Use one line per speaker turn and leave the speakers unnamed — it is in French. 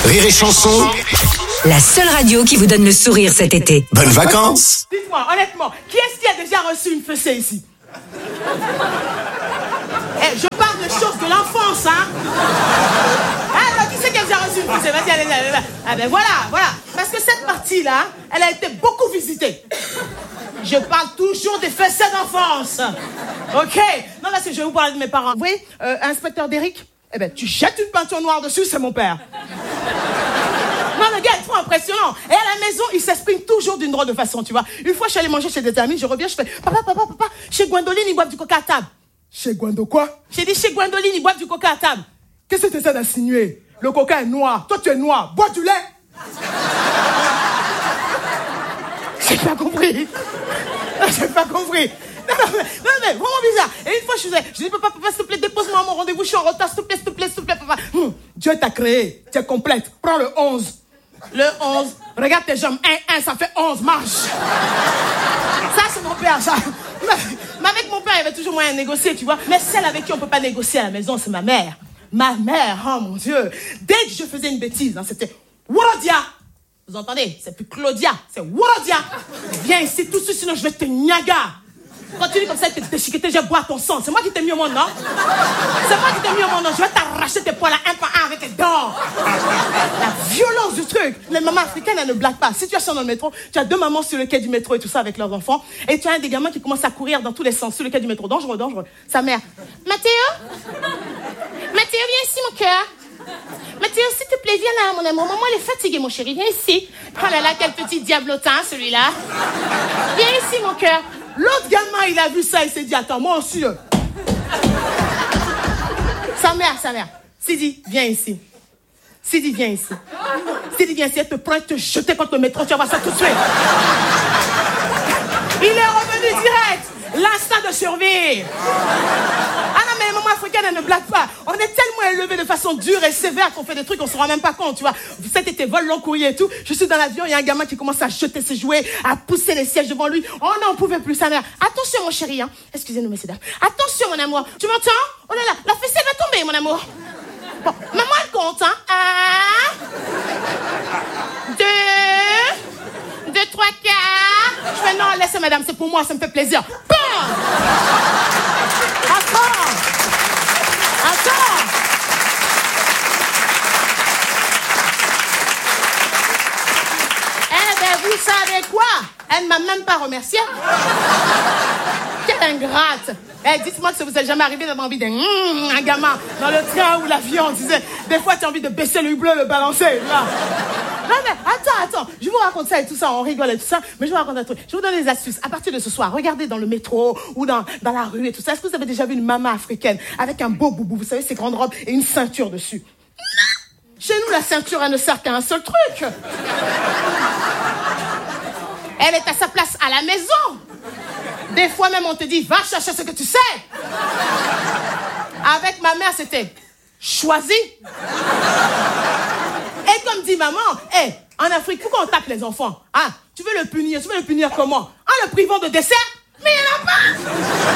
Rire et Chanson,
la seule radio qui vous donne le sourire cet été.
bonnes vacances.
Dites-moi, honnêtement, qui est-ce qui a déjà reçu une fessée ici? Je parle de choses de l'enfance, hein. Alors, qui c'est qui a déjà reçu une fessée? Vas-y, allez. Ah ben voilà. Parce que cette partie-là, elle a été beaucoup visitée. Je parle toujours des fessées d'enfance. Ok? Non, parce que je vais vous parler de mes parents. Vous voyez, inspecteur Derrick? Eh ben, tu jettes une peinture noire dessus, c'est mon père. Non, le gars est trop impressionnant. Et à la maison, il s'exprime toujours d'une drôle de façon, tu vois. Une fois, je suis allée manger chez des amis, je reviens, je fais Papa, chez Gwendoline, ils boivent du coca à table. Chez Gwendo quoi? J'ai dit chez Gwendoline, ils boivent du coca à table. Qu'est-ce que tu essaies d'insinuer? Le coca est noir, toi tu es noir, bois du lait. J'ai pas compris. Non, mais vraiment bizarre. Et une fois, je dis, papa, s'il te plaît, dépose-moi à mon rendez-vous, je suis en retard, s'il te plaît, papa. Dieu t'a créé, tu es complète. Prends le 11. Le 11. Regarde tes jambes. 1, ça fait 11, marche. Ça, c'est mon père, ça. Mais avec mon père, il y avait toujours moyen de négocier, tu vois. Mais celle avec qui on peut pas négocier à la maison, c'est ma mère. Ma mère, oh mon Dieu. Dès que je faisais une bêtise, hein, c'était Worodia. Vous entendez? C'est plus Claudia, c'est Worodia. Viens ici tout de suite, sinon je vais te niaga. Continue comme ça, te chiqueter, je bois ton sang. C'est moi qui t'ai mis au monde, non? C'est moi qui t'ai mis au monde, non? Je vais t'arracher tes poils à un par un avec tes dents. La violence du truc. Les mamans africaines, elles ne blaguent pas. Situation dans le métro, tu as 2 mamans sur le quai du métro et tout ça avec leurs enfants. Et tu as un des gamins qui commence à courir dans tous les sens sur le quai du métro. Dangereux. Sa mère. Mathéo, viens ici, mon cœur. Mathéo, s'il te plaît, viens là, mon amour. Maman, elle est fatiguée, mon chéri. Viens ici. Oh là là, quel petit diablotin, celui-là. Viens ici, mon cœur. L'autre gamin, il a vu ça, il s'est dit, attends, moi aussi. Sa mère. Sidi, viens ici. Sidi, viens ici, elle te prend et te jeter contre le métro, tu vas voir ça tout de suite. Il est revenu direct. L'instinct de survie. Ah non, mais les mamans africaines, elles ne blaguent pas. On est tellement élevés de façon dure et sévère qu'on fait des trucs, on se rend même pas compte, tu vois. Cet été, vol long courrier et tout. Je suis dans l'avion, il y a un gamin qui commence à jeter ses jouets, à pousser les sièges devant lui. On n'en pouvait plus, sa mère. Attention, mon chéri, hein. Excusez-nous, messieurs, dames. Attention, mon amour. Tu m'entends? Oh là là, la fessée va tomber, mon amour. Bon, maman, elle compte, hein. 1, 2, 3, 4. Je fais non, laissez madame, c'est pour moi, ça me fait plaisir. Bam! Attends. Eh ben, vous savez quoi? Elle ne m'a même pas remercié. Quelle ingrate. Dites-moi que ça vous est jamais arrivé d'avoir envie d'un gamin dans le train ou l'avion. Des fois, tu as envie de baisser le hublot, le balancer. Là. Non, mais attends. Je vous raconte ça et tout ça, on rigole et tout ça, mais je vous raconte un truc. Je vous donne des astuces. À partir de ce soir, regardez dans le métro ou dans la rue et tout ça. Est-ce que vous avez déjà vu une maman africaine avec un beau boubou, vous savez, ces grandes robes et une ceinture dessus? Non. Chez nous, la ceinture, elle ne sert qu'à un seul truc. Elle est à sa place à la maison. Des fois même, on te dit, va chercher ce que tu sais. Avec ma mère, c'était choisi. Et comme dit maman, en Afrique, pourquoi on tape les enfants? Tu veux le punir comment? En le privant de dessert? Mais il n'y en a pas.